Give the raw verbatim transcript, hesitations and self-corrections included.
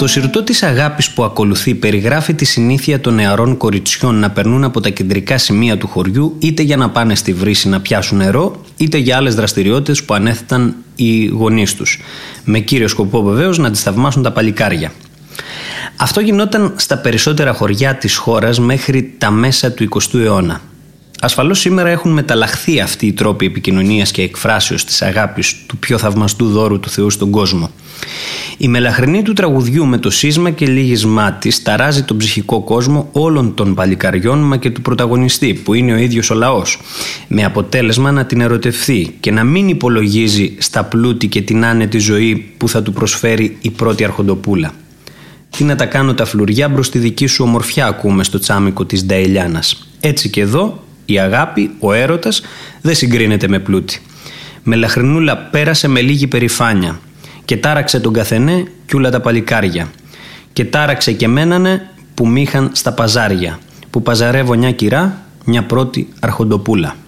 Το συρτό της αγάπης που ακολουθεί περιγράφει τη συνήθεια των νεαρών κοριτσιών να περνούν από τα κεντρικά σημεία του χωριού είτε για να πάνε στη βρύση να πιάσουν νερό, είτε για άλλες δραστηριότητες που ανέθεταν οι γονείς τους, με κύριο σκοπό βεβαίως να αντισταυμάσουν τα παλικάρια. Αυτό γινόταν στα περισσότερα χωριά της χώρας μέχρι τα μέσα του εικοστού αιώνα. Ασφαλώς σήμερα έχουν μεταλλαχθεί αυτοί οι τρόποι επικοινωνίας και εκφράσεως της αγάπης του πιο θαυμαστού δώρου του Θεού στον κόσμο. Η μελαχρινή του τραγουδιού με το σύσμα και λύγισμά της ταράζει τον ψυχικό κόσμο όλων των παλικαριών μα και του πρωταγωνιστή που είναι ο ίδιος ο λαός, με αποτέλεσμα να την ερωτευθεί και να μην υπολογίζει στα πλούτη και την άνετη ζωή που θα του προσφέρει η πρώτη αρχοντοπούλα. Τι να τα κάνω τα φλουριά μπρος τη δική σου ομορφιά, ακούμε στο τσάμικο της Νταηλιάνας. Έτσι και εδώ η αγάπη, ο έρωτας δεν συγκρίνεται με πλούτη. Μελαχρινούλα πέρασε με λίγη περηφάνεια και τάραξε τον καθενέ κι ούλα τα παλικάρια και τάραξε και μένανε που μ' είχαν στα παζάρια που παζαρεύω μια κυρά, μια πρώτη αρχοντοπούλα.